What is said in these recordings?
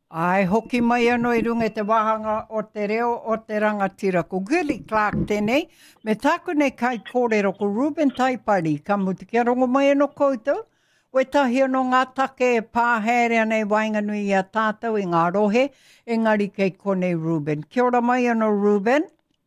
Ai, hoki mai anō I runga te wahanga o te reo o te rangatira. Ko Gilly Clark tēnei, me tāku nei kai kōrero ko Ruben Taipari, ka mutu kia rongo mai anō koutou. Oe tahi anō ngā take e pāherea nei wainganui I a tātou I ngā rohe, engari kei konei Ruben. Kia ora mai anō Ruben.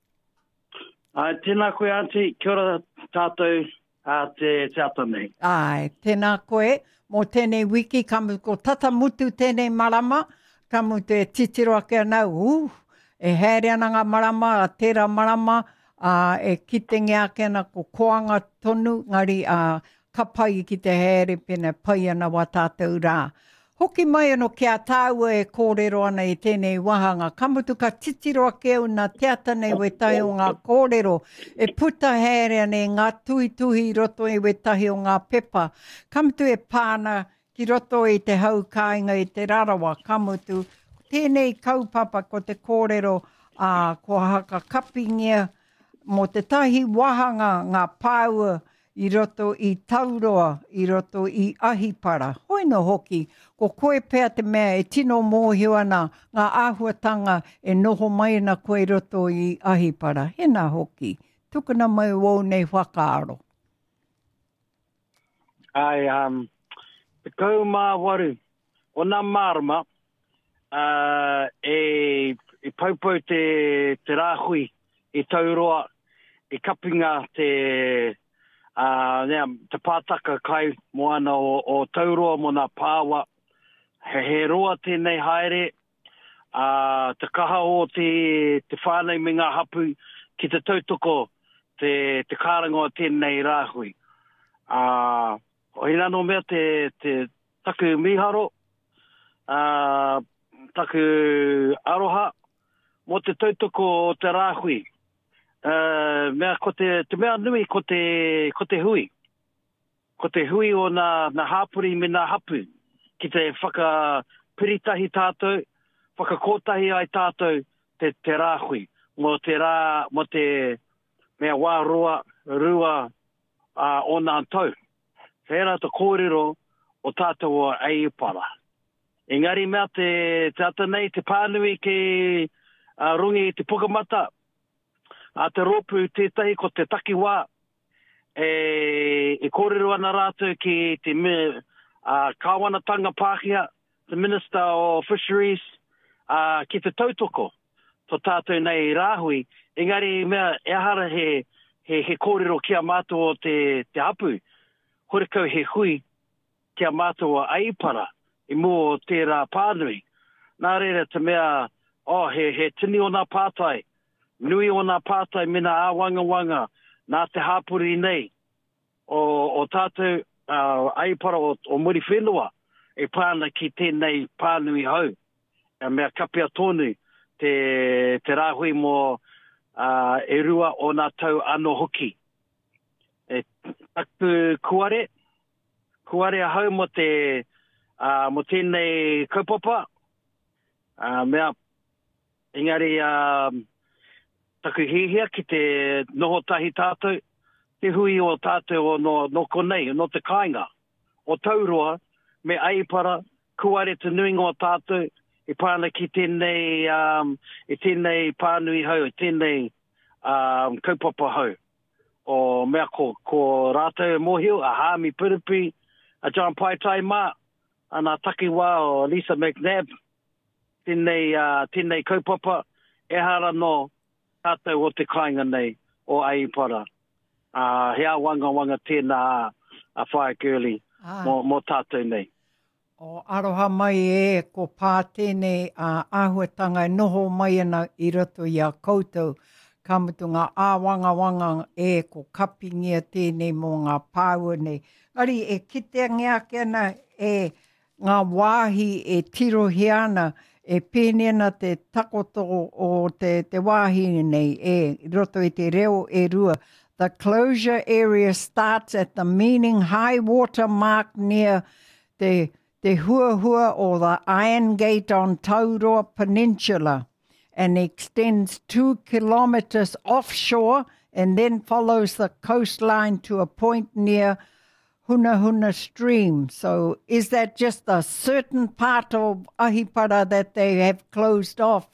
Tēnā koe, Auntie. Kia ora tātou te ata nei. Ai, tēnā koe. Mō tēnei wiki, ka mutu ko tata mutu tēnei marama, ka mutu e titiro ake anau, e herea na ngā marama, a tērā marama, e kitengi ake ana ko koanga tonu, ngari ka pai ki te here pena pai ana wa tātou rā. Hoki mai anō kia tāua e kōrero ana I tēnei wahanga. Ka mutu ka titiro ake au nā te ata nei we tahi o ngā kōrero. E puta herea nei ngā tuhi roto I we tahi o ngā pepa. Ka mutu e pāna ki roto I te hau kāinga I te rarawa. Ka mutu tēnei kaupapa ko te kōrero ko haka kapingia mo te tahi wahanga ngā pāua I roto I tauroa, I roto I ahipara. Hoi no hoki, ko koe pēr te mea e tino mōhio ana ngā āhuatanga e noho mai na koe roto I ahipara. Hena hoki, tukuna mai wau nei whakaaro. Ai, te kaumā waru, o nā marama, e paupau te rāhui I tauroa, e kapinga te pātaka kai moana o tauroa mo nā pāwa. He roa tēnei haere, te kaha o te whānei me ngā hapu ki te tautoko te kārangoa tēnei rāhui. O hina no mea te taku miharo, taku aroha, mo te tautoko o te rāhui. Mea te mea nui ko te hui. Ko te hui o nā hāpuri me nā hapu. Ki te whakapiritahi tātou, whakakotahi ai tātou te rāhui. Mo te mea wā rua o nā tau. Whera te kōrero o tātou o Eipara. Engari mea te ata nei te pānui ke rungi I te pukamata. A te ropu tētahi ko te takiwā e kōrero ana rātou ki te kāwanatanga Pākehā, the Minister of Fisheries, ki te tautoko, to tātou nei rāhui. Engari mea ehara he kōrero kia mātua o te hapu, horekau he hui kia mātua Eipara, I mō tērā pānui. Nā reira te mea, he tini o nā pātai, nui o nā pātai me nā āwangawanga, nā te hāpuri nei, o tātou Eipara o muri whenua, e pāna ki tēnei pānui hau. Mea kapia tonu te rāhui mo e rua o nā tau ano hoki. E taku kuare hau mo tēnei kaupapa, mea engari taku hihia ki te noho tahi tātou, te hui o tātou o no konei, no te kāinga. O tauroa, me Eipara, kuare te nuinga o tātou, I pāna ki tēnei pānui hau, tēnei kaupapa hau. O mea ko rātou mōhio, a Hāmi Piripi, a John Paitai Mā, ana takiwā o Lisa McNabb, tēnei kaupapa, e hara no tātou o te kāinga nei o Eipara. Hea wanga tēnā a whae girly mō tātou nei. O aroha mai ko pā tēnei āhuatanga noho mai ana I roto I a koutou. Ka mutu ngā āwangawanga ko kapingia tēnei mō ngā pāua nei. Ari e kitengi ake ana ngā wāhi e tirohi ana e pēne ana te takoto o te wāhi nei roto I te reo rua. The closure area starts at the meaning high water mark near te huahua or the Iron Gate on Tauroa Peninsula and extends 2 kilometers offshore and then follows the coastline to a point near Hunahuna stream. So is that just a certain part of Ahipara that they have closed off?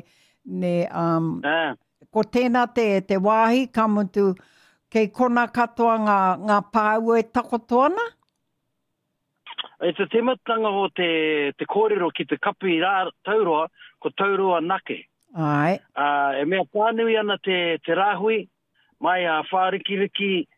Ko tēnā te wāhi kamutu kei kona katoa ngā pāua e takotoana? E te tematanga o te kōrero ki te kapi rā tauroa, ko tauroa nake. Ai. E mea pānui ana te rāhui, mai a whārikiriki,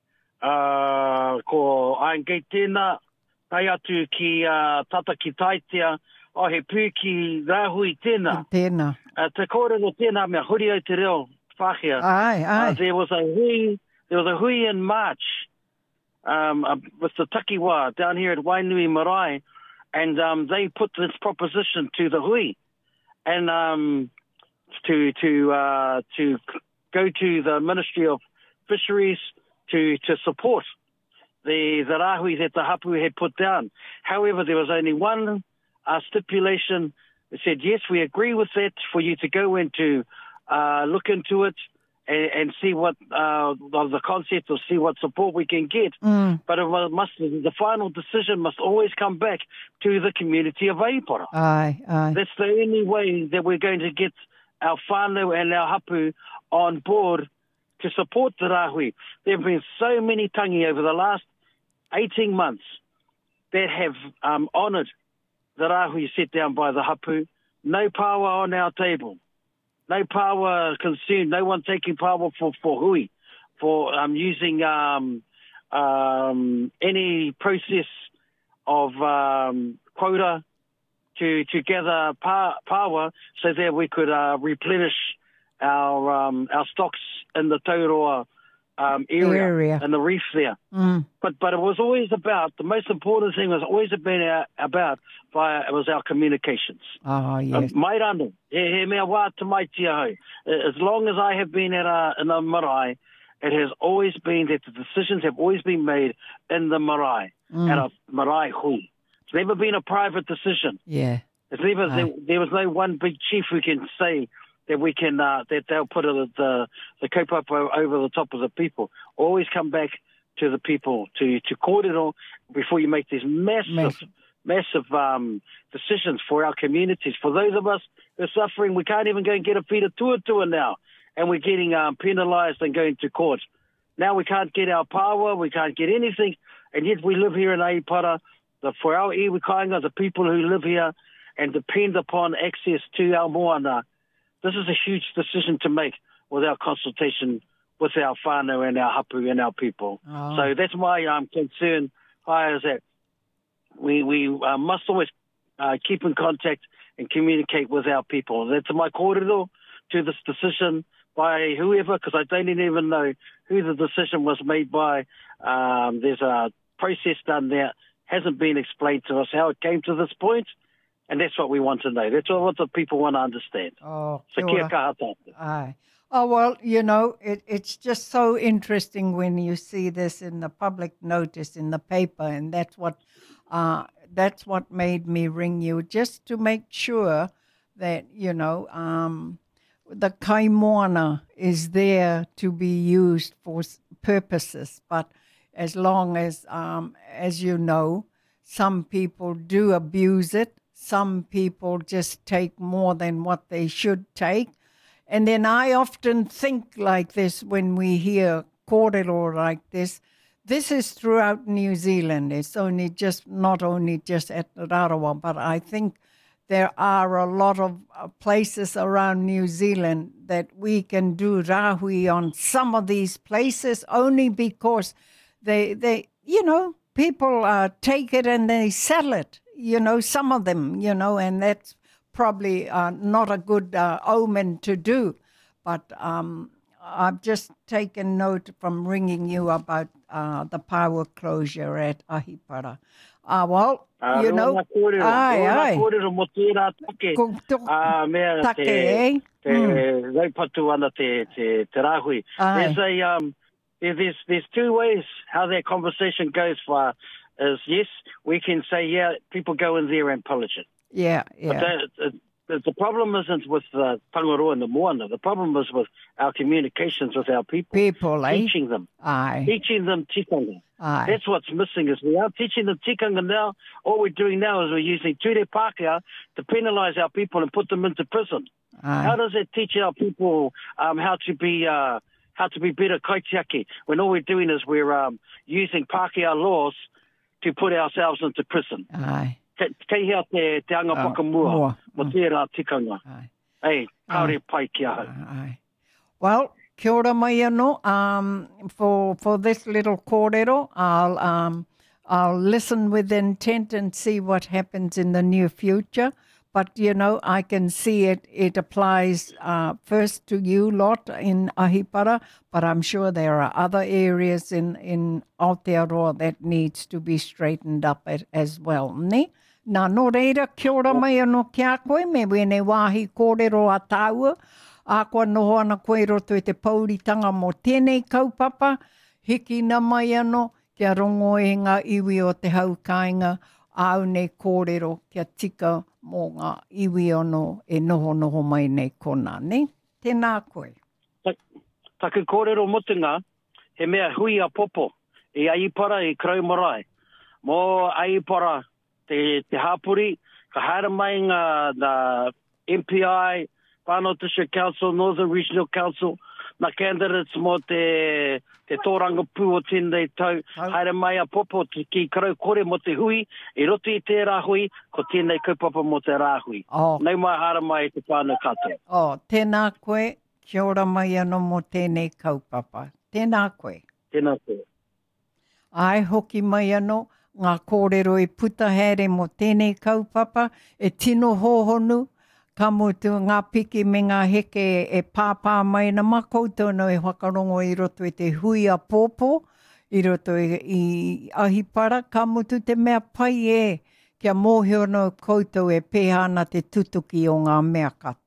ko Aengei tēnā, tai atu ki tata ki taitea, o he pū ki rāhui tēnā. Tēnā. Te kōrero tēnā mea huri au te reo whāhia. Ai. There was a hui in March with the takiwā down here at Wainui Marae, and they put this proposition to the hui, and to go to the Ministry of Fisheries to support the rāhui that the hapu had put down. However, there was only one stipulation. It said, yes, we agree with that for you to go into look into it and see what of the concept, or see what support we can get. But the final decision must always come back to the community of Ahipara. Aye. That's the only way that we're going to get our whānau and our hapu on board to support the rāhui. There have been so many tangi over the last 18 months that have honoured the rāhui set down by the hapu. No power on our table. No power consumed. No one taking power for hui, for using any process of quota to gather power so that we could replenish our stocks in the Tauroa area and the reef there. But it was always about, the most important thing was always been about it was our communications. Oh, yes. Mai rano, he mea wā te mai tia hau. As long as I have been in a marae, it has always been that the decisions have always been made in the marae, at a marae hui. It's never been a private decision. Yeah. It's never, there was no one big chief who can say that we can that they'll put the kaupapa over the top of the people. Always come back to the people, to kōrero, before you make these massive decisions for our communities. For those of us who are suffering, we can't even go and get a whira tuatua now, and we're getting penalised and going to court. Now we can't get our power, we can't get anything, and yet we live here in Ahipara. For our iwi kāinga, the people who live here and depend upon access to our moana, this is a huge decision to make without consultation with our whānau and our hapu and our people. Oh. So that's my concern, is that we must always keep in contact and communicate with our people. That's my kōrero to this decision by whoever, because I don't even know who the decision was made by. There's a process done there. Hasn't been explained to us how it came to this point. And that's what we want to know. That's what the people want to understand. Oh, so kia kaha tātou. Aye. Oh, well, it's just so interesting when you see this in the public notice in the paper, and that's what made me ring you, just to make sure that, the kaimoana is there to be used for purposes. But as long as you know, some people do abuse it. Some people just take more than what they should take. And then I often think like this when we hear kōrero like this. This is throughout New Zealand. It's not only just at Rarawa, but I think there are a lot of places around New Zealand that we can do rāhui on some of these places only because they people take it and they sell it. Some of them, and that's probably not a good omen to do. But I've just taken note from ringing you about the power closure at Ahipara. Aye. Raupatu ana te rāhui. There's two ways how that conversation goes for. Is yes, we can say, people go in there and pillage it. Yeah. But the problem isn't with Tangaroa and the Moana. The problem is with our communications with our people. Teaching them. Aye. Teaching them tikanga. Aye. That's what's missing is we are teaching them tikanga now. All we're doing now is we're using ture Pākehā to penalise our people and put them into prison. Aye. How does it teach our people how to be better kaitiaki when all we're doing is we're using Pākehā laws to put ourselves into prison? Aye. Kei hea te anga pakamua, mo tērā tikanga. Ei, kaore pai ki ahau. Well, kia ora mai anō. For this little kōrero, I'll listen with intent and see what happens in the near future. But, you know, I can see it applies first to you lot in Ahipara, but I'm sure there are other areas in Aotearoa that needs to be straightened up as well, ne? Nā no reira, kia ora mai anō ki a koe, me wene wāhi kōrero a tāua. A koa noho ana koe roto e te pauritanga mo tēnei kaupapa. Hiki na mai anō, kia rongo e ngā iwi o te haukainga, au nei kōrero kia tika mō ngā iwi ono e noho mai nei kona, ne? Tēnā koe. Taku kōrero mutunga, he mea hui a popo, i Ahipara i Krau Marae. Mō Ahipara, te hapuri, ka haere mai ngā MPI, Whānau District Council, Northern Regional Council, na candidates mō te tōranga pū o tēnei tau, haere mai a popo ki karau kore mo te hui, i roto i tērā hui, ko tēnei kaupapa mo te rāhui. Nei mai haere mai te whānau katoa. Tēnā koe, kia ora mai anō mo tēnei kaupapa. Tēnā koe. Tēnā koe. Ai hoki mai anō, ngā kōrero e puta here mo tēnei kaupapa, e tino hōhonu, ka mutu ngā piki me ngā heke e pāpā mai na makoutou no e whakarongo i roto e te hui a pōpō, i roto i Ahipara, ka mutu te mea pai kia mōhio no koutou e pēhana te tutuki o ngā mea katoa.